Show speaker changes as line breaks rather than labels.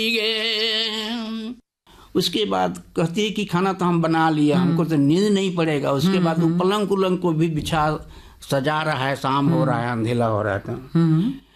उसके बाद कहती है कि खाना तो हम बना लिया, हमको तो नींद नहीं पड़ेगा। उसके बाद वो पलंग उलंग को भी बिछा सजा रहा है, शाम हो रहा है, अंधेला हो रहा है।